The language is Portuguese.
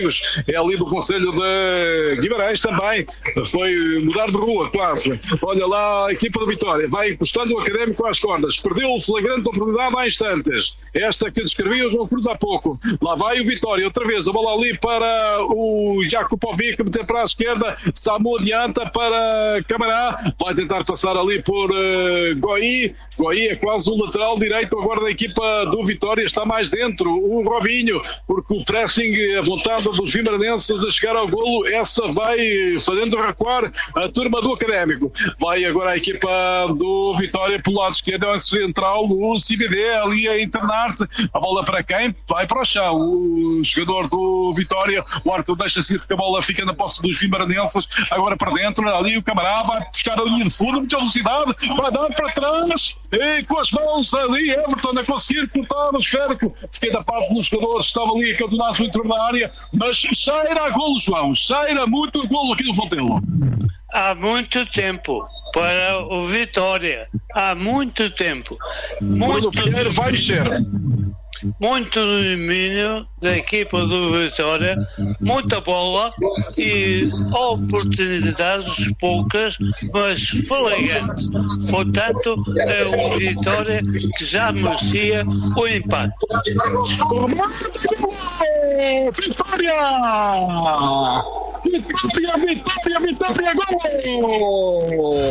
é ali do Conselho de Guimarães também, foi mudar de rua quase. Olha lá a equipa do Vitória, vai encostando o Académico às cordas, perdeu o flagrante oportunidade há instantes, esta que descrevia o João Cruz há pouco. Lá vai o Vitória, outra vez a bola ali para o Jakupovic, meter para a esquerda, Samu adianta para Camará, vai tentar passar ali por Goi é quase o lateral direito agora da equipa do Vitória, está mais dentro o Robinho, porque o pressing, a vontade dos vimaranenses de chegar ao golo, essa vai fazendo recuar a turma do Académico. Vai agora a equipa do Vitória pelo lado esquerdo, é o central, o CBD ali a internar-se, a bola para quem? Vai para o chão, o jogador do Vitória, o Arthur deixa-se ir porque a bola fica na posse dos vimaranenses, agora para dentro, ali o Camará vai buscar a linha de fundo, muita velocidade, vai dar para trás, e com as mãos ali, Everton a conseguir cortar o esférico, fiquei da parte dos jogadores que estavam ali a cantonar a sua entrada na área, mas cheira a golo, João, cheira muito a golo aqui do Fontelo. Há muito tempo para o Vitória, há muito tempo. Muito Pinheiro vai mexer. Muito domínio da equipa do Vitória, muita bola e oportunidades poucas, mas flagrante. Portanto, é um Vitória que já merecia o empate. Vitória, gol!